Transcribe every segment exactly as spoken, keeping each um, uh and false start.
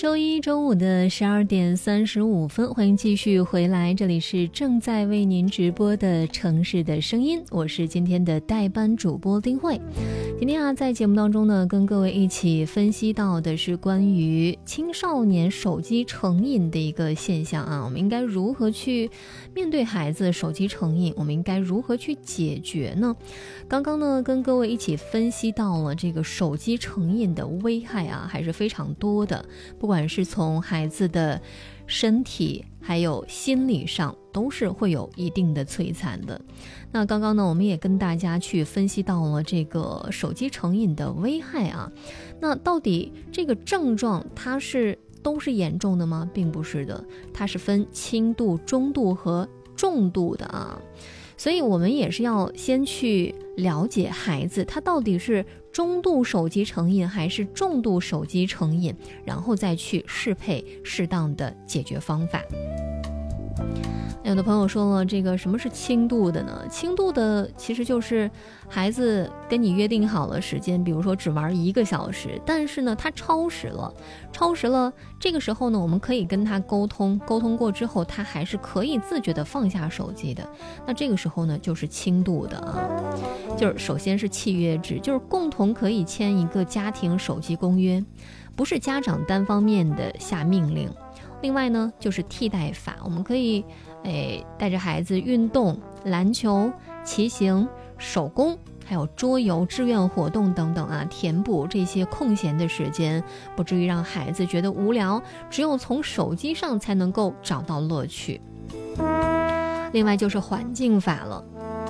周一中午的十二点三十五分，欢迎继续回来，这里是正在为您直播的城市的声音，我是今天的代班主播丁慧。今天啊，在节目当中呢，跟各位一起分析到的是关于青少年手机成瘾的一个现象啊，我们应该如何去面对孩子手机成瘾，我们应该如何去解决呢？刚刚呢，跟各位一起分析到了这个手机成瘾的危害啊，还是非常多的，不管是从孩子的身体还有心理上都是会有一定的摧残的。那刚刚呢，我们也跟大家去分析到了这个手机成瘾的危害啊。那到底这个症状它是都是严重的吗？并不是的，它是分轻度、中度和重度的啊。所以我们也是要先去了解孩子他到底是中度手机成瘾还是重度手机成瘾，然后再去适配适当的解决方法。有的朋友说了，这个什么是轻度的呢？轻度的其实就是孩子跟你约定好了时间，比如说只玩一个小时，但是呢他超时了超时了这个时候呢，我们可以跟他沟通沟通过之后，他还是可以自觉的放下手机的，那这个时候呢就是轻度的啊。就是首先是契约制，就是共同可以签一个家庭手机公约，不是家长单方面的下命令。另外呢就是替代法，我们可以诶带着孩子运动、篮球、骑行、手工还有桌游、志愿活动等等啊，填补这些空闲的时间，不至于让孩子觉得无聊，只有从手机上才能够找到乐趣。另外就是环境法了，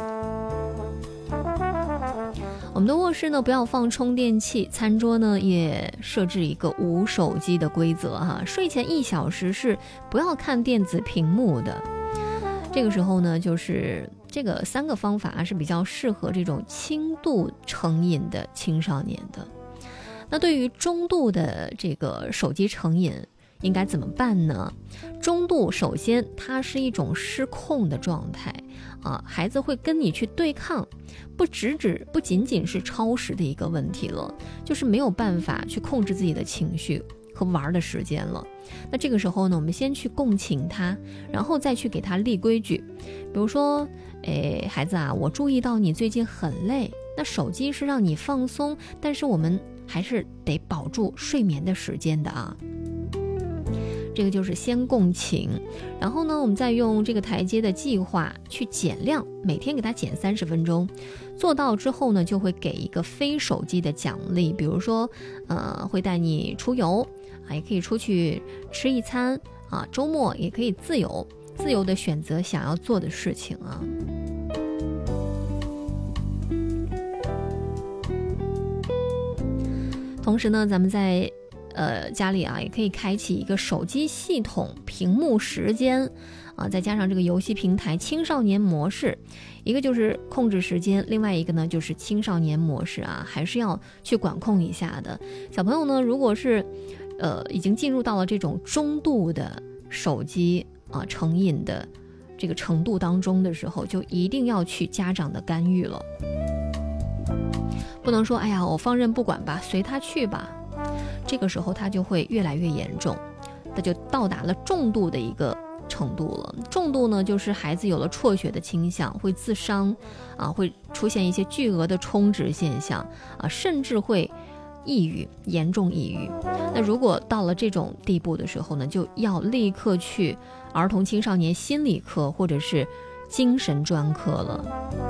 我们的卧室呢不要放充电器，餐桌呢也设置一个无手机的规则哈，睡前一小时是不要看电子屏幕的。这个时候呢，就是这个三个方法是比较适合这种轻度成瘾的青少年的。那对于中度的这个手机成瘾应该怎么办呢？中度首先它是一种失控的状态啊，孩子会跟你去对抗，不只只不仅仅是超时的一个问题了，就是没有办法去控制自己的情绪和玩的时间了。那这个时候呢，我们先去共情他，然后再去给他立规矩。比如说诶，孩子啊，我注意到你最近很累，那手机是让你放松，但是我们还是得保住睡眠的时间的啊。这个就是先共情，然后呢我们再用这个台阶的计划去减量，每天给他减三十分钟，做到之后呢就会给一个非手机的奖励，比如说呃会带你出游啊，也可以出去吃一餐啊，周末也可以自由自由的选择想要做的事情啊。同时呢，咱们在呃，家里啊也可以开启一个手机系统屏幕时间啊，再加上这个游戏平台青少年模式，一个就是控制时间，另外一个呢就是青少年模式啊，还是要去管控一下的。小朋友呢，如果是呃已经进入到了这种中度的手机啊成瘾的这个程度当中的时候，就一定要去家长的干预了，不能说哎呀我放任不管吧，随他去吧。这个时候它就会越来越严重，它就到达了重度的一个程度了。重度呢，就是孩子有了辍学的倾向，会自伤啊，会出现一些巨额的充值现象啊，甚至会抑郁，严重抑郁。那如果到了这种地步的时候呢，就要立刻去儿童青少年心理科或者是精神专科了。